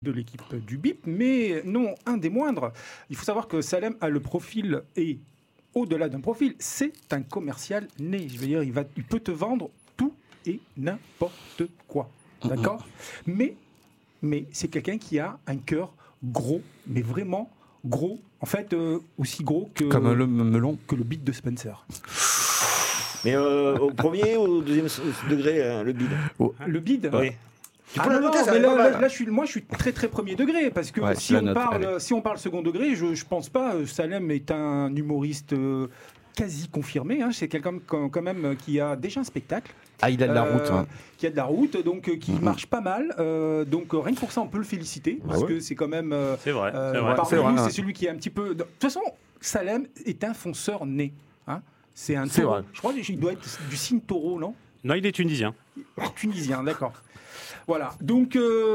de l'équipe du BIP, mais non un des moindres. Il faut savoir que Salem a le profil et au-delà d'un profil, c'est un commercial né. Je veux dire, il peut te vendre tout et n'importe quoi. D'accord ? Mais c'est quelqu'un qui a un cœur gros, mais vraiment gros. En fait, aussi gros que... Comme le melon. Que le bid de Spencer. Mais au premier ou au deuxième degré, le bid. Le bid ? Oui. Là, je suis très très premier degré parce que si on parle second degré, je pense pas. Salem est un humoriste quasi confirmé. C'est quelqu'un quand même qui a déjà un spectacle. Ah, il a de la route. Qui a de la route, donc qui marche pas mal. Donc rien que pour ça, on peut le féliciter parce que c'est quand même. C'est vrai. C'est celui qui est un petit peu. De toute façon, Salem est un fonceur né. C'est un. C'est vrai. Je crois qu'il doit être du signe taureau, non ? Non, il est tunisien. Tunisien, d'accord. Voilà, donc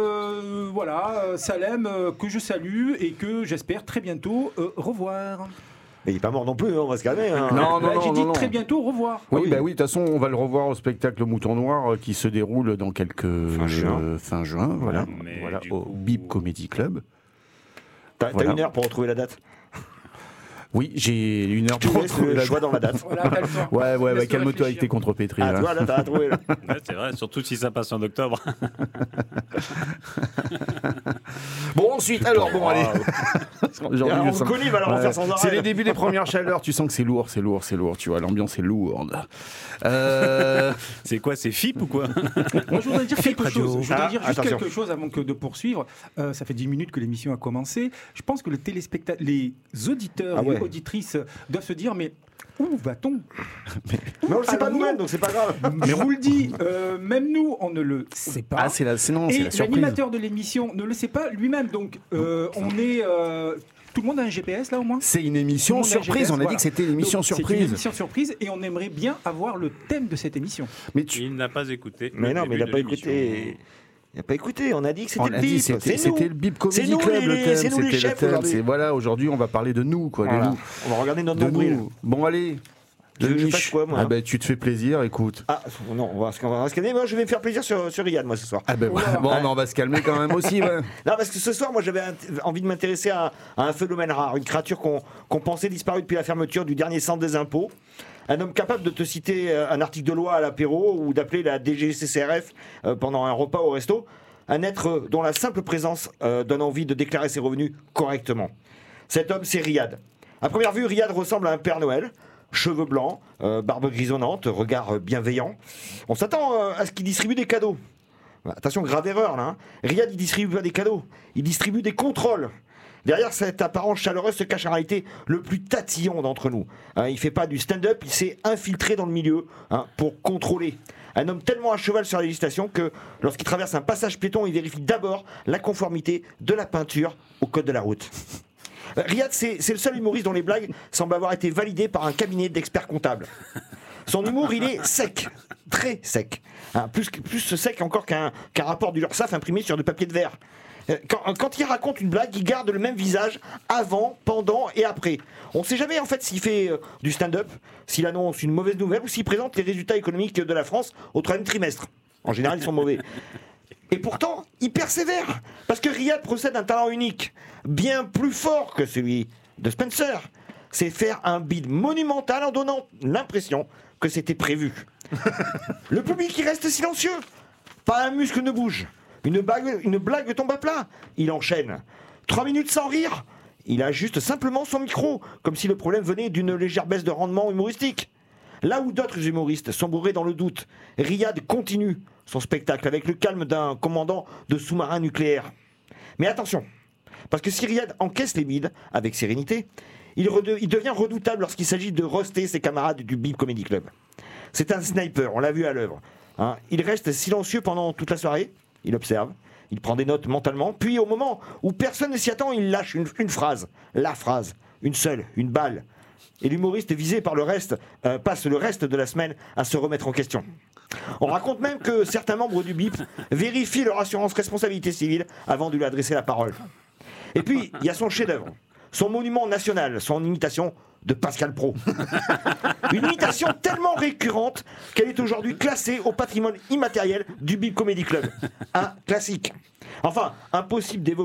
Salem, que je salue et que j'espère très bientôt revoir. Mais il n'est pas mort non plus, on va se calmer. Non, j'ai dit très bientôt revoir. Oui, de toute façon, on va le revoir au spectacle Mouton Noir qui se déroule dans fin juin, voilà, au BIP Comedy Club. T'as une heure pour retrouver la date ? Oui, j'ai une heure pour retrouver le choix dans la date. Ouais, calme-toi avec tes contrepétries. Ah, toi, là, t'as trouvé. Là. C'est vrai, surtout si ça passe en octobre. Bon, ensuite, alors, allez. On le connaît, il va leur faire sans arrêt. C'est les débuts des premières chaleurs, tu sens que c'est lourd, tu vois, l'ambiance est lourde. C'est quoi, c'est FIP ou quoi ? Moi, je voudrais dire quelque chose. Je voudrais dire juste quelque chose avant de poursuivre. Ça fait 10 minutes que l'émission a commencé. Je pense que les auditeurs et auditrices doivent se dire, mais où va-t-on ? Mais on le sait pas nous-mêmes, donc c'est pas grave. Mais je vous le dis, même nous, on ne le sait pas. Ah, c'est la surprise. L'animateur de l'émission ne le sait pas lui-même, donc on est... Tout le monde a un GPS là au moins ? C'est une émission surprise, on a dit que c'était une émission surprise. C'est une émission surprise et on aimerait bien avoir le thème de cette émission. Il n'a pas écouté. Mais non, mais il n'a pas écouté. Il n'a pas écouté, on a dit que c'était le BIP. C'était le BIP Comedy Club, le thème. C'est nous les chefs aujourd'hui. Voilà, aujourd'hui on va parler de nous, quoi. Voilà. De nous. On va regarder notre nombril. Bon, allez. Je fasse quoi, moi ? Tu te fais plaisir, écoute. Ah, non, on va se calmer. Moi, je vais me faire plaisir sur Riyad, moi, ce soir. Mais on va se calmer quand même aussi, ouais. Non, parce que ce soir, moi, j'avais envie de m'intéresser à un phénomène rare, une créature qu'on pensait disparue depuis la fermeture du dernier centre des impôts. Un homme capable de te citer un article de loi à l'apéro ou d'appeler la DGCCRF pendant un repas au resto. Un être dont la simple présence donne envie de déclarer ses revenus correctement. Cet homme, c'est Riyad. À première vue, Riyad ressemble à un Père Noël. Cheveux blancs, barbe grisonnante, regard bienveillant. On s'attend à ce qu'il distribue des cadeaux. Attention, grave erreur là. Riyad, il distribue pas des cadeaux, il distribue des contrôles. Derrière cette apparence chaleureuse se cache en réalité le plus tatillon d'entre nous. Il fait pas du stand-up, il s'est infiltré dans le milieu pour contrôler. Un homme tellement à cheval sur la législation que lorsqu'il traverse un passage piéton, il vérifie d'abord la conformité de la peinture au code de la route. Riyad, c'est le seul humoriste dont les blagues semblent avoir été validées par un cabinet d'experts comptables. Son humour, il est sec, très sec. Plus sec encore qu'un rapport du Lursaf imprimé sur du papier de verre. Quand il raconte une blague, il garde le même visage avant, pendant et après. On ne sait jamais en fait s'il fait du stand-up, s'il annonce une mauvaise nouvelle ou s'il présente les résultats économiques de la France au 3e trimestre. En général, ils sont mauvais. Et pourtant, il persévère, parce que Riyad possède un talent unique, bien plus fort que celui de Spencer. C'est faire un bid monumental en donnant l'impression que c'était prévu. Le public, il reste silencieux. Pas un muscle ne bouge. Une blague tombe à plat. Il enchaîne. 3 minutes sans rire. Il ajuste simplement son micro, comme si le problème venait d'une légère baisse de rendement humoristique. Là où d'autres humoristes sont bourrés dans le doute, Riyad continue son spectacle avec le calme d'un commandant de sous-marin nucléaire. Mais attention, parce que si Riyad encaisse les bides avec sérénité, il devient redoutable lorsqu'il s'agit de roaster ses camarades du BIP Comedy Club. C'est un sniper, on l'a vu à l'œuvre. Il reste silencieux pendant toute la soirée, il observe, il prend des notes mentalement, puis au moment où personne ne s'y attend, il lâche une phrase, la phrase, une seule, une balle. Et l'humoriste visé par le reste passe le reste de la semaine à se remettre en question. On raconte même que certains membres du BIP vérifient leur assurance responsabilité civile avant de lui adresser la parole. Et puis, il y a son chef-d'œuvre, son monument national, son imitation de Pascal Praud. Une imitation tellement récurrente qu'elle est aujourd'hui classée au patrimoine immatériel du Bip Comedy Club. Un classique. Enfin, impossible